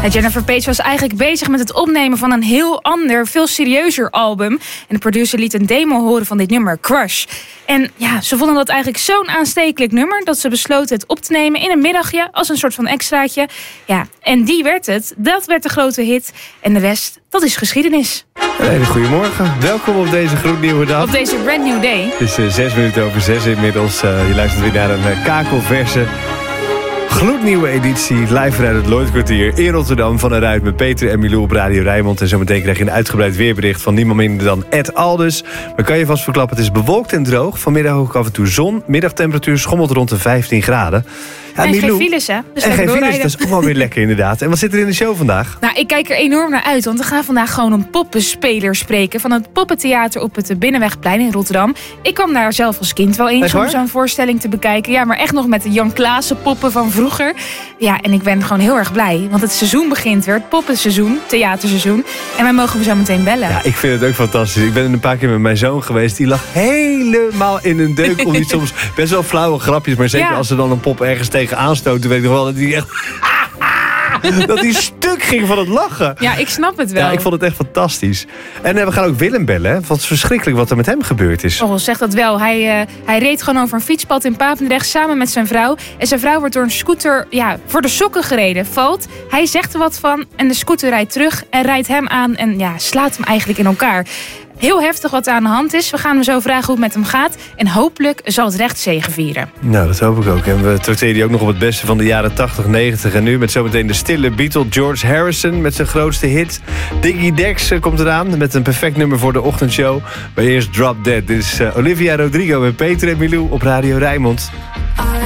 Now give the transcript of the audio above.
Jennifer Page was eigenlijk bezig met het opnemen van een heel ander, veel serieuzer album. En de producer liet een demo horen van dit nummer, Crush. En ja, ze vonden dat eigenlijk zo'n aanstekelijk nummer dat ze besloten het op te nemen in een middagje als een soort van extraatje. Ja, en die werd het. Dat werd de grote hit. En de rest, dat is geschiedenis. Een hele goedemorgen. Welkom op deze gloednieuwe dag. Op deze brand new day. Het is 6 minuten over 6 inmiddels. Je luistert weer naar een kakelverse, gloednieuwe editie live vanuit het Lloydkwartier in Rotterdam van eruit met Peter en Milou op Radio Rijnmond. En zometeen krijg je een uitgebreid weerbericht van niemand minder dan Ed Aldus. Maar kan je vast verklappen, het is bewolkt en droog. Vanmiddag ook af en toe zon. Middagtemperatuur schommelt rond de 15 graden. Ja, en Milou, geen files, hè? Dus en geen files, dat is ook wel weer lekker inderdaad. En wat zit er in de show vandaag? Nou, ik kijk er enorm naar uit, want we gaan vandaag gewoon een poppenspeler spreken van het Poppentheater op het Binnenwegplein in Rotterdam. Ik kwam daar zelf als kind wel eens om zo'n voorstelling te bekijken. Ja, maar echt nog met de Jan Klaassen poppen van vroeger. Ja, en ik ben gewoon heel erg blij, want het seizoen begint weer, het poppenseizoen, theaterseizoen. En wij mogen zo meteen bellen. Ja, ik vind het ook fantastisch. Ik ben een paar keer met mijn zoon geweest. Die lag helemaal in een deuk om die soms best wel flauwe grapjes. Maar zeker als ze dan een pop ergens tegen aanstoten, weet ik nog wel dat die echt dat die stuk ging van het lachen. Ja, ik snap het wel. Ja, ik vond het echt fantastisch. En we gaan ook Willem bellen. Hè? Want het is verschrikkelijk wat er met hem gebeurd is. Oh, zeg dat wel. Hij reed gewoon over een fietspad in Papendrecht samen met zijn vrouw. En zijn vrouw wordt door een scooter voor de sokken gereden. Valt. Hij zegt er wat van en de scooter rijdt terug en rijdt hem aan en slaat hem eigenlijk in elkaar. Heel heftig wat er aan de hand is. We gaan hem zo vragen hoe het met hem gaat. En hopelijk zal het recht zegevieren. Nou, dat hoop ik ook. En we tracteren die ook nog op het beste van de jaren 80, 90. En nu met zometeen de stille Beatle George Harrison met zijn grootste hit. Diggy Dex komt eraan met een perfect nummer voor de ochtendshow. Maar eerst Drop Dead. Dit is Olivia Rodrigo en Peter en Milou op Radio Rijnmond.